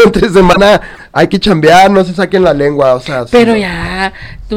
entre semana hay que chambear, no se saquen la lengua, o sea. Pero ya,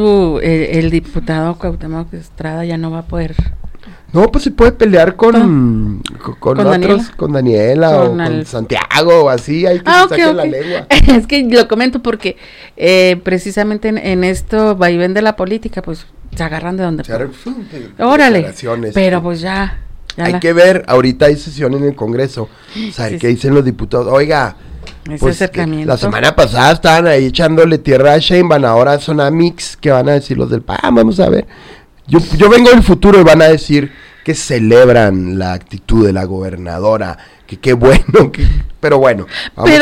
el diputado Cuauhtémoc Estrada ya no va a poder. No, pues se puede pelear con otros, Daniela. con Daniela con Santiago o así, hay que se saquen la lengua. Es que lo comento porque precisamente en esto vaivén de la política, pues se agarran de donde órale, pero pues ya hay que ver, ahorita hay sesión en el Congreso, saber qué dicen los diputados. Oiga, pues la semana pasada estaban ahí echándole tierra a Sheinbaum, ahora son amix, que van a decir los del PAN, vamos a ver. Yo vengo del futuro y van a decir que celebran la actitud de la gobernadora, que qué bueno, pero bueno. Pero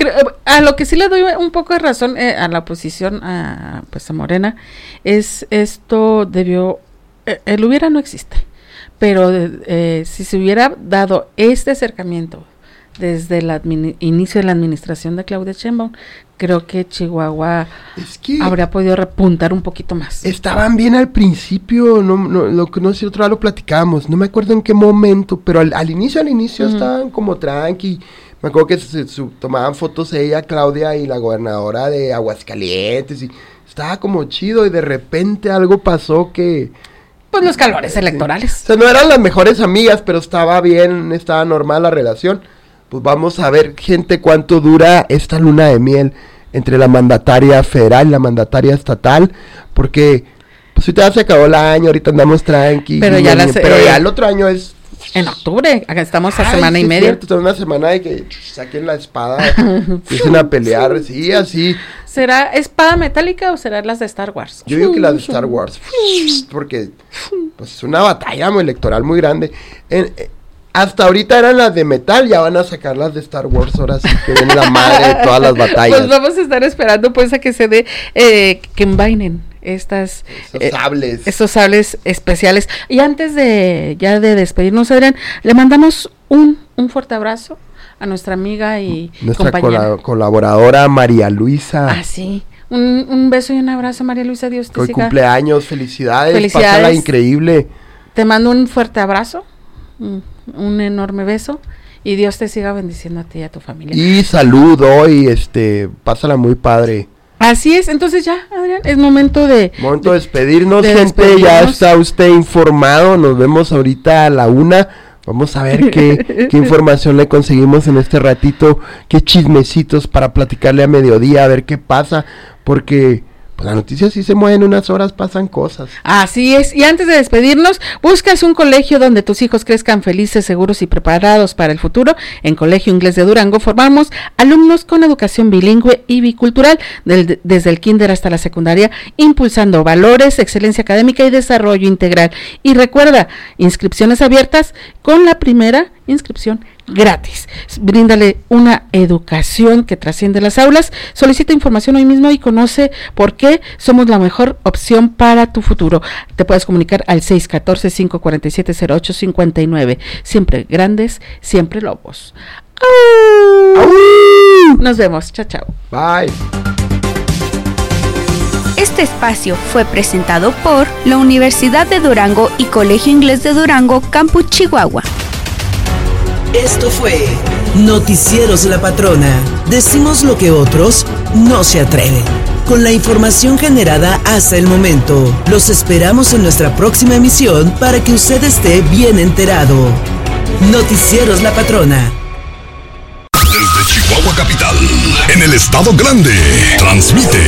a lo que sí le doy un poco de razón a la oposición, pues a Morena, es esto debió, el hubiera no existe, pero si se hubiera dado este acercamiento desde el inicio de la administración de Claudia Sheinbaum, creo que Chihuahua habría podido repuntar un poquito más. Estaban bien al principio, no sé, otra vez lo platicamos, no me acuerdo en qué momento, pero al inicio estaban como tranqui. Me acuerdo que tomaban fotos ella, Claudia y la gobernadora de Aguascalientes, y estaba como chido, y de repente algo pasó que... Pues los calores electorales. O sea, no eran las mejores amigas, pero estaba bien, estaba normal la relación. Pues vamos a ver, gente, cuánto dura esta luna de miel entre la mandataria federal y la mandataria estatal, porque pues ahorita se acabó el año, ahorita andamos tranqui, pero ya el otro año es... En octubre, acá estamos a semana y media. Cierto, una semana de que saquen la espada, empiecen a pelear, sí, así. ¿Será espada metálica o serán las de Star Wars? Yo digo que las de Star Wars, porque pues es una batalla electoral muy grande. Hasta ahorita eran las de metal, ya van a sacar las de Star Wars, ahora sí que viene la madre de todas las batallas. Pues vamos a estar esperando pues a que se dé, que envainen esos sables especiales. Y antes de despedirnos, Adrián, le mandamos un fuerte abrazo a nuestra amiga y nuestra colaboradora María Luisa. Ah, sí. Un beso y un abrazo, María Luisa, Dios te siga. Hoy cumpleaños, felicidades, pásala increíble. Te mando un fuerte abrazo, un enorme beso, y Dios te siga bendiciendo a ti y a tu familia. Y salud hoy, pásala muy padre. Así es, entonces ya, Adrián, es momento de despedirnos, gente, ya está usted informado, nos vemos ahorita a la 1:00, vamos a ver qué información le conseguimos en este ratito, qué chismecitos para platicarle a mediodía, a ver qué pasa, porque... Pues las noticias sí se mueven, unas horas pasan cosas. Así es, y antes de despedirnos, buscas un colegio donde tus hijos crezcan felices, seguros y preparados para el futuro. En Colegio Inglés de Durango formamos alumnos con educación bilingüe y bicultural, desde el kinder hasta la secundaria, impulsando valores, excelencia académica y desarrollo integral. Y recuerda, inscripciones abiertas con la primera inscripción gratis. Bríndale una educación que trasciende las aulas. Solicita información hoy mismo y conoce por qué somos la mejor opción para tu futuro. Te puedes comunicar al 614-547-0859. Siempre grandes, siempre lobos. Nos vemos. Chao, chao. Bye. Este espacio fue presentado por la Universidad de Durango y Colegio Inglés de Durango, Campus Chihuahua. Esto fue Noticieros La Patrona. Decimos lo que otros no se atreven. Con la información generada hasta el momento, los esperamos en nuestra próxima emisión para que usted esté bien enterado. Noticieros La Patrona. Desde Chihuahua capital, en el estado grande, transmite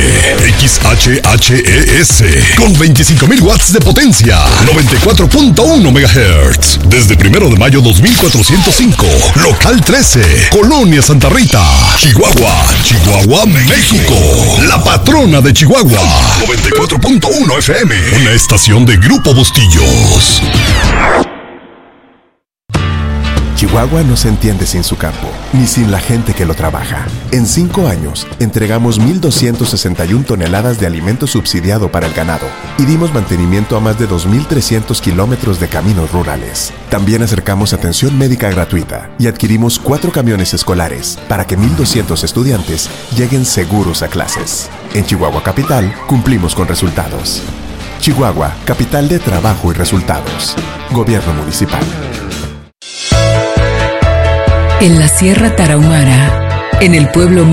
XHHES con 25,000 watts de potencia, 94.1 MHz. Desde 1 de mayo 2405, local 13, Colonia Santa Rita, Chihuahua, México. La patrona de Chihuahua, 94.1 FM, una estación de Grupo Bustillos. Chihuahua no se entiende sin su campo, ni sin la gente que lo trabaja. En 5 años, entregamos 1,261 toneladas de alimento subsidiado para el ganado y dimos mantenimiento a más de 2,300 kilómetros de caminos rurales. También acercamos atención médica gratuita y adquirimos 4 camiones escolares para que 1,200 estudiantes lleguen seguros a clases. En Chihuahua Capital, cumplimos con resultados. Chihuahua, capital de trabajo y resultados. Gobierno municipal. En la Sierra Tarahumara, en el pueblo